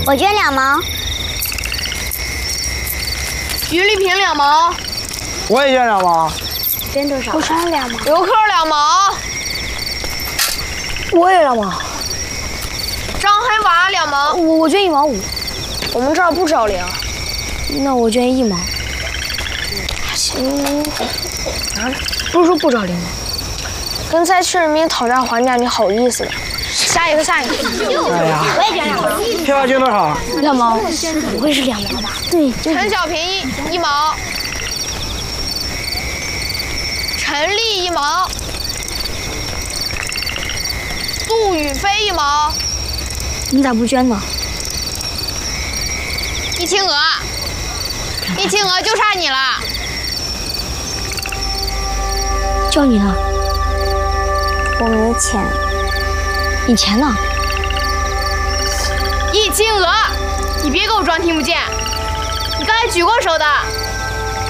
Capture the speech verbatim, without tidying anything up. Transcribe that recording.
我捐两毛。 于丽萍两毛。 我也捐两毛。 捐多少？ 我捐两毛。 刘克两毛。 我也两毛。 张黑娃两毛。 我我捐一毛五。 我们这儿不找零。 那我捐一毛。行。啊，不是说不找零吗？跟灾区人民讨价还价，你好意思的？下一个，下一个。 哎呀， 我也捐两毛。 天娃捐多少？ 两毛。不会是两毛吧？对， 陈小平一一毛。陈丽一毛。杜宇飞一毛。 你咋不捐呢？ 易清娥，易清娥就差你了。 叫你呢。 我没钱。 你钱呢？ 易清娥，你别给我装听不见，你刚才举过手的。